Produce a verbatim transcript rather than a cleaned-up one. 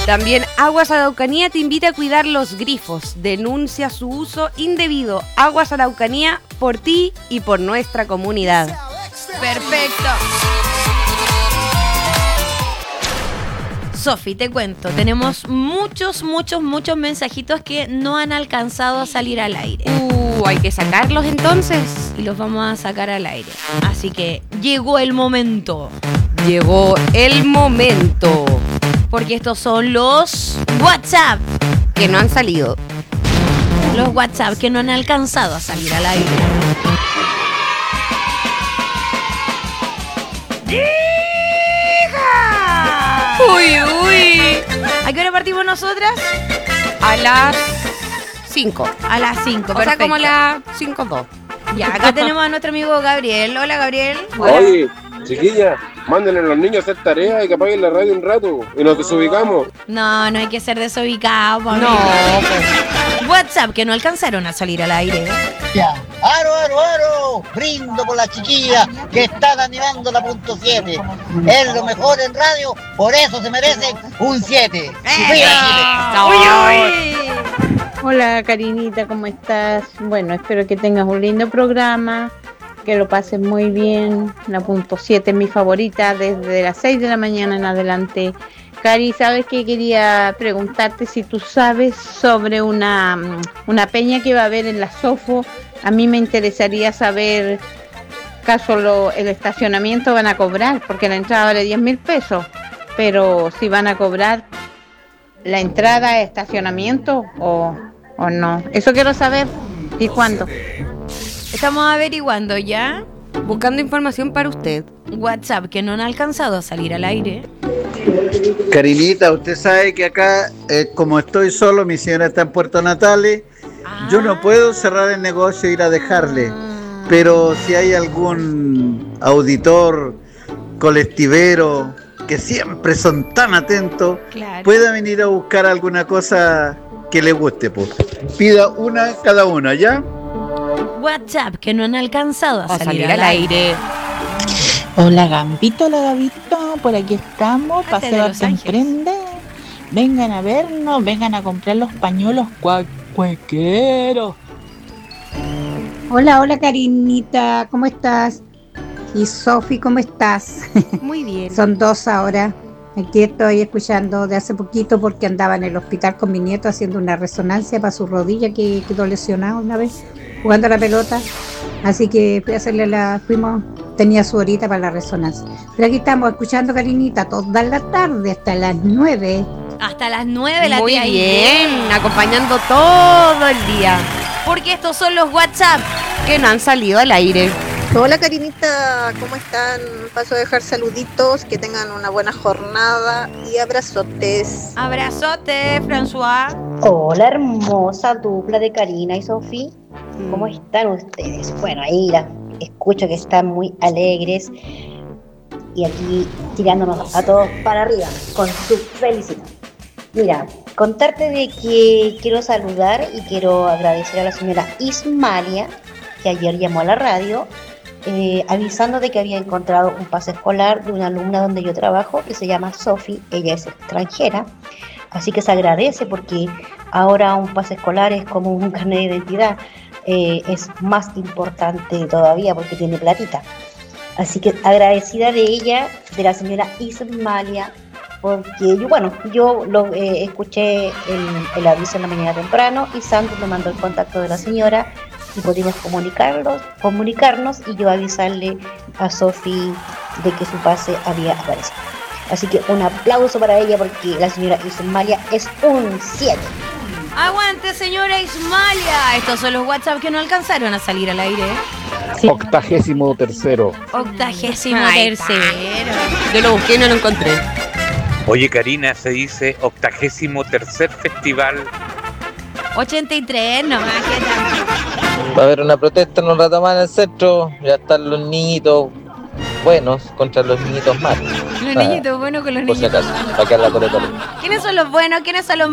También Aguas Araucanía te invita a cuidar los grifos. Denuncia su uso indebido. Aguas Araucanía, por ti y por nuestra comunidad. Perfecto. Sofi, te cuento, tenemos muchos, muchos, muchos mensajitos que no han alcanzado a salir al aire. Uh, hay que sacarlos entonces. Y los vamos a sacar al aire. Así que llegó el momento. Llegó el momento. Porque estos son los WhatsApp que no han salido. Los WhatsApp que no han alcanzado a salir al aire. Uy, uy. ¿A qué hora partimos nosotras? A las cinco. A las cinco, O perfecto. sea, como las cinco dos. Ya, acá tenemos a nuestro amigo Gabriel. Hola, Gabriel. Oye, chiquilla, mándenle a los niños a hacer tareas y que apaguen la radio un rato y nos desubicamos. No, no hay que ser desubicado, po, No, amigo. WhatsApp que no alcanzaron a salir al aire. Ya. ¡Aro, aro, aro! Brindo por la chiquilla que están animando la punto siete. Es lo mejor en radio, por eso se merecen un siete. ¡Viva Chile! ¡Uy, uy! Hola Karinita, ¿cómo estás? Bueno, espero que tengas un lindo programa, que lo pases muy bien. La punto siete es mi favorita desde las seis de la mañana en adelante. Cari, ¿sabes qué? Quería preguntarte si tú sabes sobre una, una peña que va a haber en la Sofo. A mí me interesaría saber, caso lo, el estacionamiento van a cobrar, porque la entrada vale diez mil pesos, pero si van a cobrar la entrada, estacionamiento o, o no. Eso quiero saber. ¿Y cuándo? Estamos averiguando ya. Buscando información para usted. WhatsApp que no han alcanzado a salir al aire. Karinita, usted sabe que acá, eh, como estoy solo, mi señora está en Puerto Natales, Ah. yo no puedo cerrar el negocio e ir a dejarle, pero si hay algún auditor colectivero que siempre son tan atentos, Claro. pueda venir a buscar alguna cosa que le guste, pues. Pida una cada una, ¿ya? WhatsApp que no han alcanzado a, A salir, salir al aire. Hola Gambito, hola Gabito, por aquí estamos, Este de Paseo Los te Ángeles. emprende. Vengan a vernos, vengan a comprar los pañuelos cua- cuequeros. Hola, hola Karinita, ¿cómo estás? Y Sofi, ¿cómo estás? Muy bien. Son dos ahora. Aquí estoy escuchando de hace poquito porque andaba en el hospital con mi nieto haciendo una resonancia para su rodilla que quedó lesionada una vez jugando a la pelota. Así que fui a hacerle la, fuimos, tenía su horita para la resonancia. Pero aquí estamos escuchando Karinita toda la tarde hasta las nueve. Hasta las nueve la Muy tía bien, Irene. acompañando todo el día. Porque estos son los WhatsApp. Que no han salido al aire. Hola Karinita, ¿cómo están? Paso a dejar saluditos, que tengan una buena jornada y abrazotes. Abrazote, François. Hola hermosa dupla de Karina y Sofi, ¿cómo están ustedes? Bueno, ahí la escucho que están muy alegres y aquí tirándonos a todos para arriba con su felicidad. Mira, contarte de que quiero saludar y quiero agradecer a la señora Ismalia, que ayer llamó a la radio eh, avisando de que había encontrado un pase escolar de una alumna donde yo trabajo que se llama Sofi, ella es extranjera, así que se agradece porque ahora un pase escolar es como un carnet de identidad, eh, es más importante todavía porque tiene platita, así que agradecida de ella, de la señora Ismalia, porque yo, bueno, yo lo eh, escuché el, el aviso en la mañana temprano y Sandro me mandó el contacto de la señora y pudimos comunicarlos, comunicarnos y yo avisarle a Sofi de que su pase había aparecido. Así que un aplauso para ella porque la señora Ismalia es un siete. Aguante, señora Ismalia. Estos son los WhatsApp que no alcanzaron a salir al aire. Octagésimo tercero. Octagésimo Ahí está. tercero. Yo lo busqué y no lo encontré. Oye, Karina, se dice octagésimo tercer festival. ochenta y tres nomás, ¿qué tal? Va a haber una protesta en un rato más en el centro. Ya están los niñitos buenos contra los niñitos malos. Los Ah, niñitos buenos con los por si niñitos acaso, malos. para que la coleta. ¿Quiénes son los buenos? ¿Quiénes son los